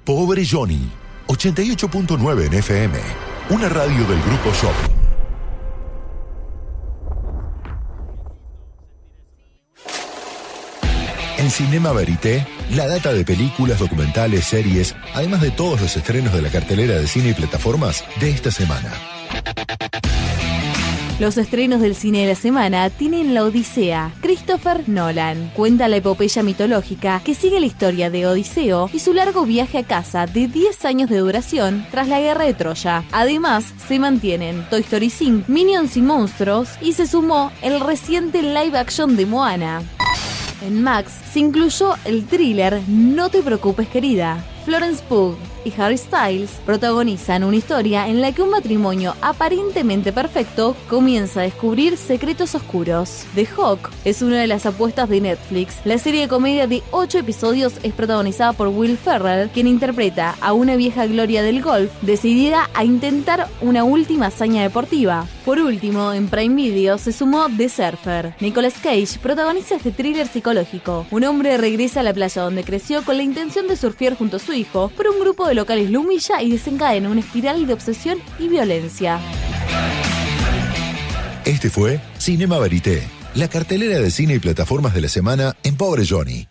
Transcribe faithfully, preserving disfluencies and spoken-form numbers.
Pobre Johnny, ochenta y ocho punto nueve en F M, una radio del Grupo Shopping. En Cinema Verité, la data de películas, documentales, series, además de todos los estrenos de la cartelera de cine y plataformas de esta semana. Los estrenos del cine de la semana tienen La Odisea. Christopher Nolan cuenta la epopeya mitológica que sigue la historia de Odiseo y su largo viaje a casa de diez años de duración tras la guerra de Troya. Además, se mantienen Toy Story cinco, Minions y Monstruos y se sumó el reciente live action de Moana. En Max se incluyó el thriller No te preocupes querida. Florence Pugh y Harry Styles protagonizan una historia en la que un matrimonio aparentemente perfecto comienza a descubrir secretos oscuros. The Hawk es una de las apuestas de Netflix. La serie de comedia de ocho episodios es protagonizada por Will Ferrell, quien interpreta a una vieja gloria del golf decidida a intentar una última hazaña deportiva. Por último, en Prime Video se sumó The Surfer. Nicolas Cage protagoniza este thriller psicológico. Un hombre regresa a la playa donde creció con la intención de surfear junto a su hijo, pero un grupo de locales lo humilla y desencadena una espiral de obsesión y violencia. Este fue Cinema Verité, la cartelera de cine y plataformas de la semana en Pobre Johnny.